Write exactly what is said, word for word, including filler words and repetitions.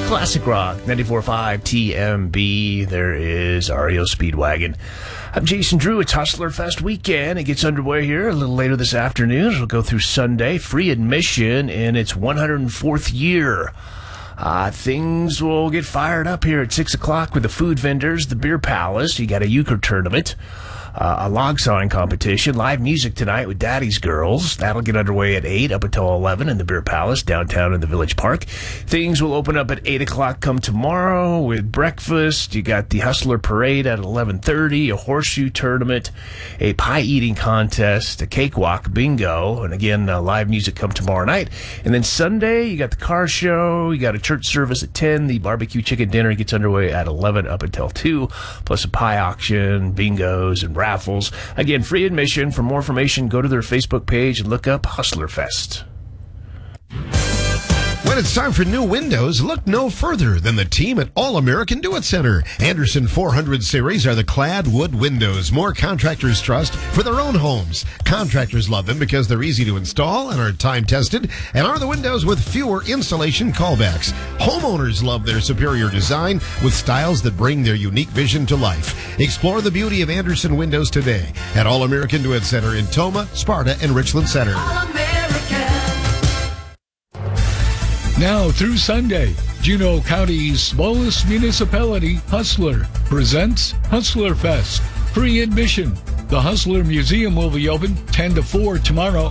Classic Rock, ninety-four point five T M B. There is R E O Speedwagon. I'm Jason Drew. It's Hustler Fest weekend. It gets underway here a little later this afternoon. It'll go through Sunday. Free admission in its one hundred fourth year. Uh, things will get fired up here at six o'clock with the food vendors, the Beer Palace. You got a euchre tournament. Uh, a log sawing competition, live music tonight with Daddy's Girls. That'll get underway at eight up until eleven in the Beer Palace downtown in the Village Park. Things will open up at eight o'clock come tomorrow with breakfast. You got the Hustler Parade at eleven thirty, a horseshoe tournament, a pie eating contest, a cakewalk, bingo, and again, uh, live music come tomorrow night. And then Sunday, you got the car show, you got a church service at ten, the barbecue chicken dinner gets underway at eleven up until two, plus a pie auction, bingos, and raffles. Again, free admission. For more information, go to their Facebook page and look up Hustler Fest. When it's time for new windows, look no further than the team at All American Do It Center. Anderson four hundred series are the clad wood windows more contractors trust for their own homes. Contractors love them because they're easy to install and are time-tested, and are the windows with fewer installation callbacks. Homeowners love their superior design with styles that bring their unique vision to life. Explore the beauty of Anderson windows today at All American Do It Center in Toma, Sparta, and Richland Center. Now through Sunday, Juneau County's smallest municipality, Hustler, presents Hustler Fest. Free admission. The Hustler Museum will be open ten to four tomorrow.